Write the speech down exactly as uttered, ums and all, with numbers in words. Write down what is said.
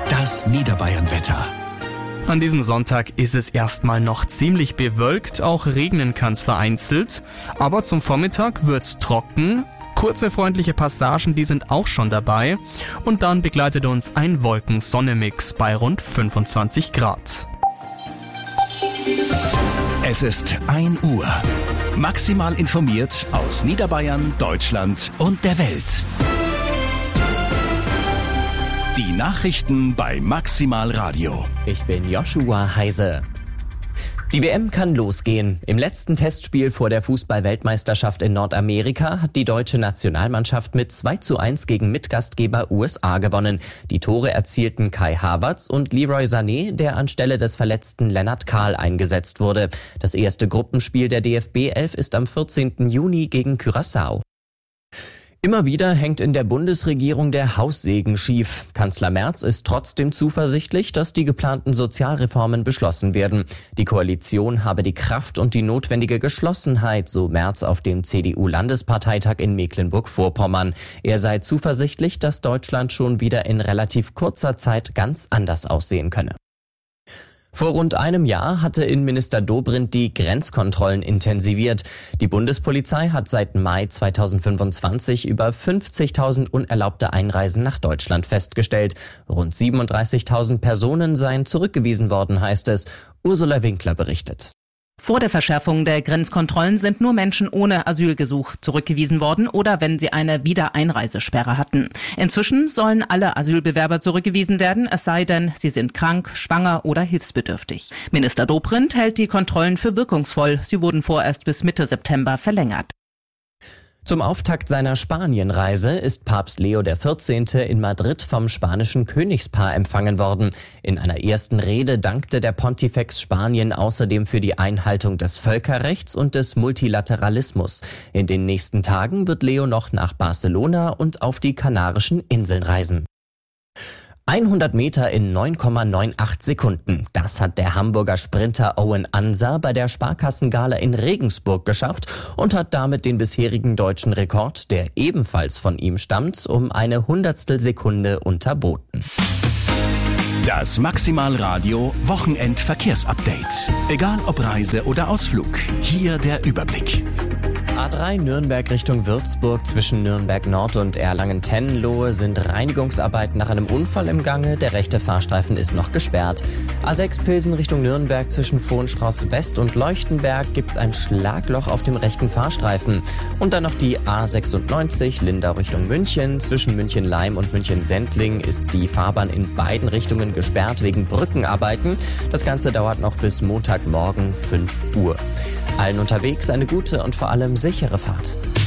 Das Niederbayern-Wetter. An diesem Sonntag ist es erstmal noch ziemlich bewölkt, auch regnen kann es vereinzelt, aber zum Vormittag wird's trocken. Kurze freundliche Passagen, die sind auch schon dabei. Und dann begleitet uns ein Wolken-Sonne-Mix bei rund fünfundzwanzig Grad. Es ist ein Uhr. Maximal informiert aus Niederbayern, Deutschland und der Welt. Die Nachrichten bei Maximal Radio. Ich bin Joshua Heise. Die W M kann losgehen. Im letzten Testspiel vor der Fußball-Weltmeisterschaft in Nordamerika hat die deutsche Nationalmannschaft mit zwei zu eins gegen Mitgastgeber U S A gewonnen. Die Tore erzielten Kai Havertz und Leroy Sané, der anstelle des verletzten Lennart Kahl eingesetzt wurde. Das erste Gruppenspiel der D F B elf ist am vierzehnten Juni gegen Curaçao. Immer wieder hängt in der Bundesregierung der Haussegen schief. Kanzler Merz ist trotzdem zuversichtlich, dass die geplanten Sozialreformen beschlossen werden. Die Koalition habe die Kraft und die notwendige Geschlossenheit, so Merz auf dem C D U-Landesparteitag in Mecklenburg-Vorpommern. Er sei zuversichtlich, dass Deutschland schon wieder in relativ kurzer Zeit ganz anders aussehen könne. Vor rund einem Jahr hatte Innenminister Dobrindt die Grenzkontrollen intensiviert. Die Bundespolizei hat seit Mai zweitausendfünfundzwanzig über fünfzigtausend unerlaubte Einreisen nach Deutschland festgestellt. Rund siebenunddreißigtausend Personen seien zurückgewiesen worden, heißt es. Ursula Winkler berichtet. Vor der Verschärfung der Grenzkontrollen sind nur Menschen ohne Asylgesuch zurückgewiesen worden oder wenn sie eine Wiedereinreisesperre hatten. Inzwischen sollen alle Asylbewerber zurückgewiesen werden, es sei denn, sie sind krank, schwanger oder hilfsbedürftig. Minister Dobrindt hält die Kontrollen für wirkungsvoll. Sie wurden vorerst bis Mitte September verlängert. Zum Auftakt seiner Spanienreise ist Papst Leo der vierzehnte in Madrid vom spanischen Königspaar empfangen worden. In einer ersten Rede dankte der Pontifex Spanien außerdem für die Einhaltung des Völkerrechts und des Multilateralismus. In den nächsten Tagen wird Leo noch nach Barcelona und auf die Kanarischen Inseln reisen. hundert Meter in neun Komma achtundneunzig Sekunden. Das hat der Hamburger Sprinter Owen Ansa bei der Sparkassengala in Regensburg geschafft und hat damit den bisherigen deutschen Rekord, der ebenfalls von ihm stammt, um eine Hundertstel Sekunde unterboten. Das Maximal Radio Wochenend-Verkehrsupdate. Egal ob Reise oder Ausflug, hier der Überblick. A drei Nürnberg Richtung Würzburg zwischen Nürnberg Nord und Erlangen-Tenlohe sind Reinigungsarbeiten nach einem Unfall im Gange. Der rechte Fahrstreifen ist noch gesperrt. A sechs Pilsen Richtung Nürnberg zwischen Vohenstrauß West und Leuchtenberg gibt's ein Schlagloch auf dem rechten Fahrstreifen. Und dann noch die A sechsundneunzig Lindau Richtung München. Zwischen München-Leim und München-Sendling ist die Fahrbahn in beiden Richtungen gesperrt wegen Brückenarbeiten. Das Ganze dauert noch bis Montagmorgen fünf Uhr. Allen unterwegs eine gute und vor allem sichere Fahrt.